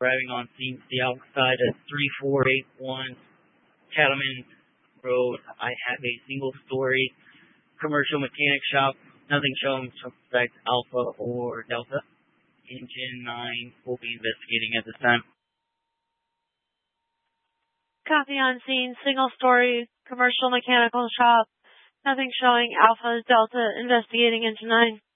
Arriving on scene to the outside of 3481 Cattleman Road. I have a single-story commercial mechanic shop. Nothing shown suspect Alpha or Delta. Engine 9 will be investigating at this time. Copy on scene, single-story commercial mechanical shop. Nothing showing Alpha, Delta, investigating engine 9.